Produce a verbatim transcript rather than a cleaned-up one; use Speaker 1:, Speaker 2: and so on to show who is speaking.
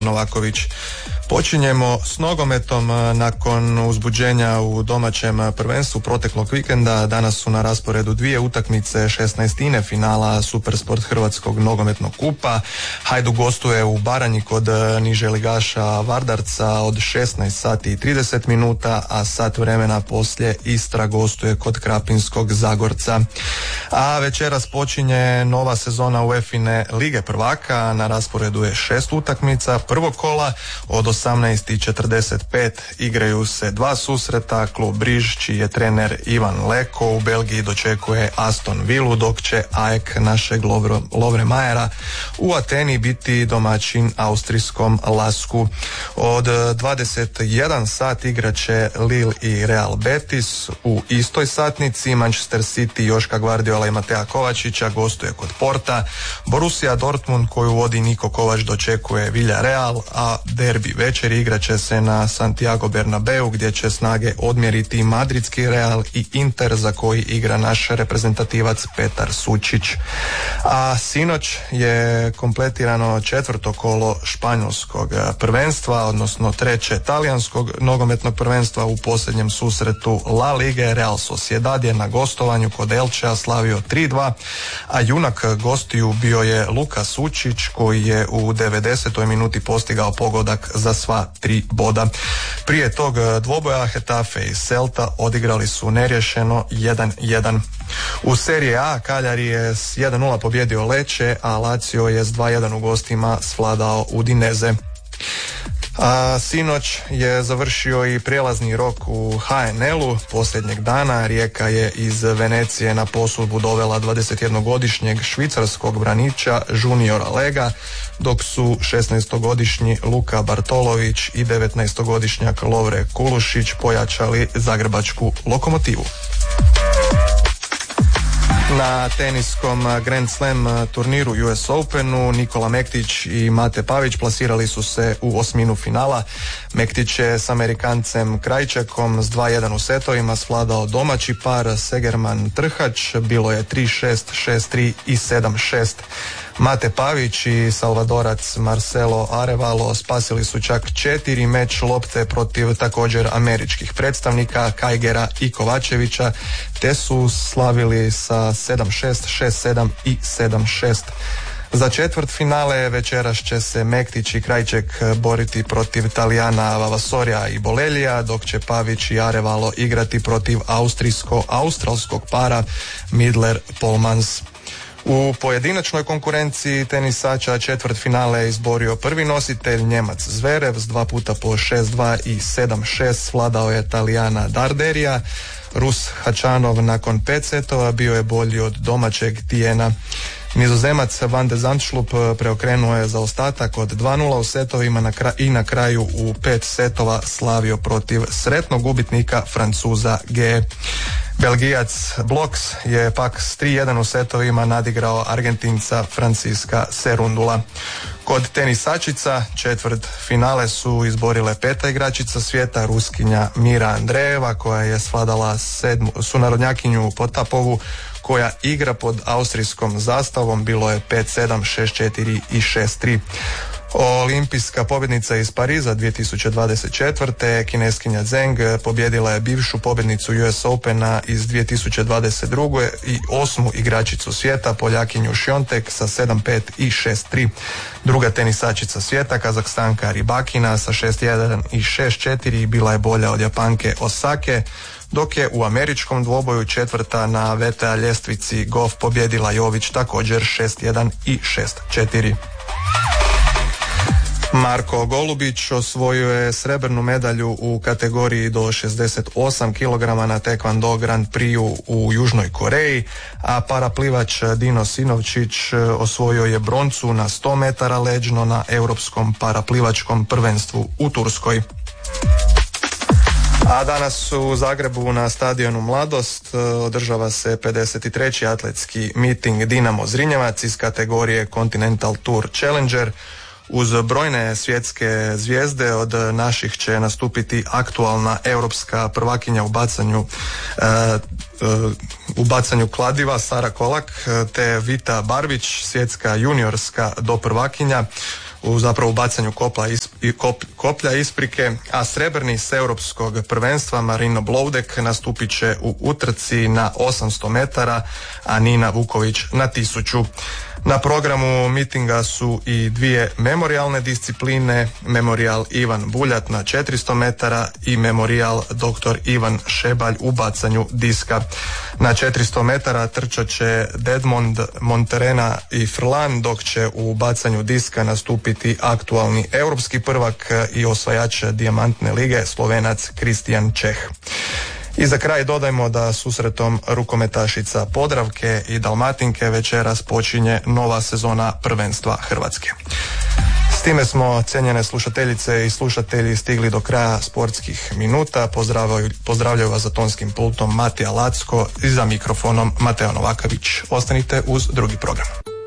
Speaker 1: Novaković. Počinjemo s nogometom. Nakon uzbuđenja u domaćem prvenstvu proteklog vikenda danas su na rasporedu dvije utakmice šesnaestine finala Supersport Hrvatskog nogometnog kupa. Hajduk gostuje u Baranji kod niže ligaša Vardarca od šesnaest sati i trideset minuta, a sat vremena poslije Istra gostuje kod Krapinskog Zagorca. A večeras počinje nova sezona UEFA-ine Lige prvaka. Na rasporedu je šest utakmica prvog kola. Od osamnaest i četrdeset pet igraju se dva susreta. Klub Briž, čiji je trener Ivan Leko, u Belgiji dočekuje Aston Villu, dok će A E K našeg Lovre Majera u Ateni biti domaćin austrijskom Lasku. Od dvadeset jedan sat igrat će Lille i Real Betis. U istoj satnici Manchester City, Joška Gvardiola i Matea Kovačića gostuje kod Porta. Borussia Dortmund, koju vodi Niko Kovač, dočekuje Villarreal, a derbi večer igrat će se na Santiago Bernabeu, gdje će snage odmjeriti madridski Real i Inter, za koji igra naš reprezentativac Petar Sučić. A sinoć je kompletirano četvrto kolo španjolskog prvenstva, odnosno treće talijanskog nogometnog prvenstva. U posljednjem susretu La Lige Real Sociedad je na gostovanju kod Elčea slavio tri dva, a junak gostiju bio je Luka Sučić, koji je u devedesetoj minuti postigao pogodak za sva tri boda. Prije tog dvoboja Hetafe i Celta odigrali su neriješeno jedan jedan. U Serije A Cagliari je s jedan nula pobjedio Lecce, a Lazio je s dva jedan u gostima svladao Udineze. A sinoć je završio i prijelazni rok u H N L-u posljednjeg dana. Rijeka je iz Venecije na posudbu dovela dvadesetjednogodišnjeg švicarskog braniča Juniora Lega, dok su šesnaestogodišnji Luka Bartolović i devetnaestogodišnjak Lovre Kulušić pojačali zagrebačku Lokomotivu. Na teniskom Grand Slam turniru U S Openu Nikola Mektić i Mate Pavić plasirali su se u osminu finala. Mektić je s Amerikancem Krajčakom s dva jedan u setovima svladao domaći par Segerman Trhač. Bilo je tri šest, šest tri i sedam šest. Mate Pavić i Salvadorac Marcelo Arevalo spasili su čak četiri meč lopte protiv također američkih predstavnika Kajgera i Kovačevića, te su slavili sa sedam šest, šest sedam i sedam šest. Za četvrt finale večeras će se Mektić i Krajček boriti protiv Talijana Vavasorija i Bolelija, dok će Pavić i Arevalo igrati protiv austrijsko-australskog para Midler Polmans. U pojedinačnoj konkurenciji tenisača četvrt finale je izborio prvi nositelj Njemac Zverev s dva puta po šest dva i sedam šest, svladao je Talijana Darderija. Rus Hačanov nakon pet setova bio je bolji od domaćeg Tijena. Nizozemac Van de Zandschlup preokrenuo je zaostatak od dva nula u setovima na kraj, i na kraju u pet setova slavio protiv sretnog gubitnika Francuza G. Belgijac Bloks je pak s tri jedan u setovima nadigrao Argentinca Franciska Serundula. Kod tenisačica četvrt finale su izborile peta igračica svijeta, Ruskinja Mira Andrejeva, koja je svladala sedmu, sunarodnjakinju Potapovu, koja igra pod austrijskom zastavom. Bilo je pet sedam, šest četiri i šest tri. Olimpijska pobjednica iz Pariza dvije tisuće dvadeset četvrte. Kineskinja Zeng pobjedila je bivšu pobjednicu U S Opena iz dvije tisuće dvadeset druge i osmu igračicu svijeta, Poljakinju Šiontek, sa sedam pet i šest tri. Druga tenisačica svijeta, Kazahstanka Ribakina, sa šest jedan i šest četiri bila je bolja od Japanke Osake, dok je u američkom dvoboju četvrta na V T A ljestvici Goff pobjedila Jović također šest jedan i šest četiri. Marko Golubić osvojio je srebrnu medalju u kategoriji do šezdeset osam kilograma na Taekwondo Grand Prix u Južnoj Koreji, a paraplivač Dino Sinovčić osvojio je broncu na sto metara leđno na Europskom paraplivačkom prvenstvu u Turskoj. A danas u Zagrebu na stadionu Mladost održava se pedeset treći atletski miting Dinamo Zrinjevac iz kategorije Continental Tour Challenger. Uz brojne svjetske zvijezde od naših će nastupiti aktualna europska prvakinja u bacanju uh, uh, u bacanju kladiva Sara Kolak te Vita Barbić, svjetska juniorska doprvakinja. u zapravo bacanju kopla is, kop, koplja isprike, a srebrni s europskog prvenstva Marino Bloudek nastupit će u utrci na osamsto metara, a Nina Vuković na tisuću. Na programu mitinga su i dvije memorijalne discipline, Memorijal Ivan Buljat na četiristo metara i Memorijal doktor Ivan Šebalj u bacanju diska. Na četiristo metara trčat će Dedmond, Monterena i Frlan, dok će u bacanju diska nastupiti aktualni europski prvak i osvajač dijamantne lige, Slovenac Kristijan Čeh. I za kraj dodajmo da susretom rukometašica Podravke i Dalmatinke večeras počinje nova sezona prvenstva Hrvatske. S time smo, cijenjene slušateljice i slušatelji, stigli do kraja sportskih minuta. Pozdravljaju, pozdravljaju vas za tonskim pultom Matija Lacko i za mikrofonom Mateo Novakavić. Ostanite uz drugi program.